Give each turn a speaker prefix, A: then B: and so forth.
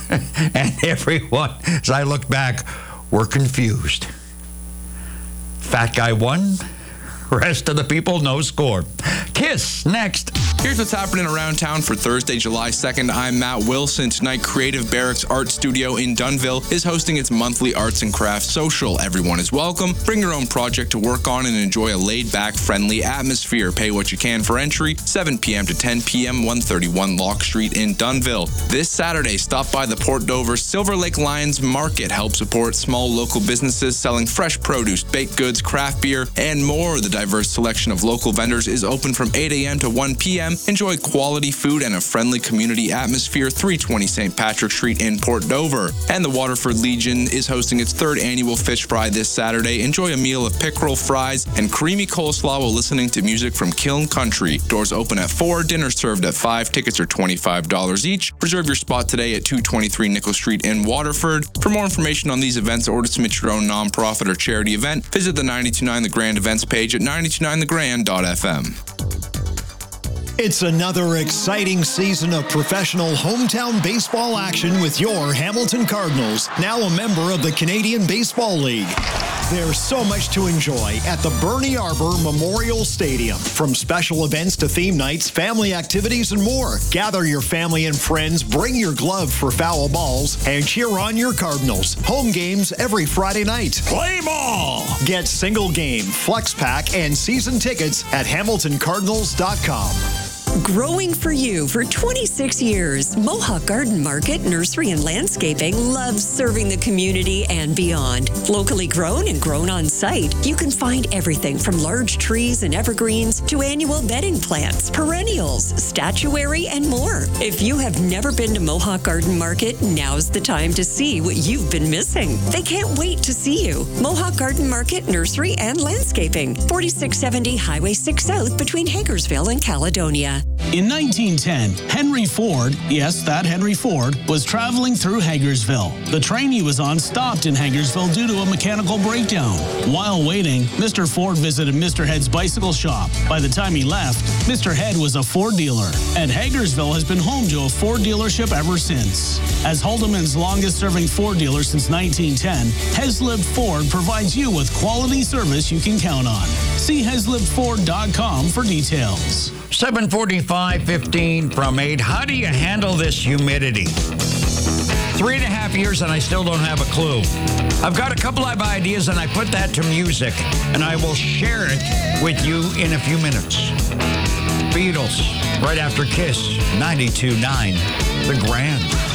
A: And everyone, as I look back, were confused. Fat guy won. Rest of the people, no score. Kiss next.
B: Here's what's happening around town for Thursday, July 2nd. I'm Matt Wilson. Tonight, Creative Barracks Art Studio in Dunnville is hosting its monthly arts and crafts social. Everyone is welcome. Bring your own project to work on and enjoy a laid-back, friendly atmosphere. Pay what you can for entry. 7 p.m. to 10 p.m., 131 Lock Street in Dunnville. This Saturday, stop by the Port Dover Silver Lake Lions Market. Help support small local businesses selling fresh produce, baked goods, craft beer, and more. The diverse selection of local vendors is open from 8 a.m. to 1 p.m. Enjoy quality food and a friendly community atmosphere. 320 St. Patrick Street in Port Dover. And the Waterford Legion is hosting its 3rd annual fish fry this Saturday. Enjoy a meal of pickerel fries and creamy coleslaw while listening to music from Kiln Country. Doors open at 4, dinner served at 5. Tickets are $25 each. Reserve your spot today at 223 Nickel Street in Waterford. For more information on these events or to submit your own nonprofit or charity event, visit the 929 The Grand events page at 929thegrand.fm.
C: It's another exciting season of professional hometown baseball action with your Hamilton Cardinals, now a member of the Canadian Baseball League. There's so much to enjoy at the Bernie Arbor Memorial Stadium. From special events to theme nights, family activities, and more. Gather your family and friends, bring your glove for foul balls, and cheer on your Cardinals. Home games every Friday night. Play ball! Get single game, flex pack, and season tickets at HamiltonCardinals.com.
D: Growing for you for 26 years, Mohawk Garden Market, Nursery and Landscaping loves serving the community and beyond. Locally grown and grown on site, you can find everything from large trees and evergreens to annual bedding plants, perennials, statuary, and more. If you have never been to Mohawk Garden Market, now's the time to see what you've been missing. They can't wait to see you. Mohawk Garden Market, Nursery and Landscaping, 4670 Highway 6 South between Hagersville and Caledonia.
E: In 1910, Henry Ford, yes, that Henry Ford, was traveling through Hagersville. The train he was on stopped in Hagersville due to a mechanical breakdown. While waiting, Mr. Ford visited Mr. Head's bicycle shop. By the time he left, Mr. Head was a Ford dealer, and Hagersville has been home to a Ford dealership ever since. As Haldeman's longest-serving Ford dealer since 1910, Heslip Ford provides you with quality service you can count on. See heslipford.com for details.
A: 7:45:15 from 8. How do you handle this humidity? 3.5 years and I still don't have a clue. I've got a couple of ideas and I put that to music and I will share it with you in a few minutes. Beatles, right after Kiss, 92.9, The Grand.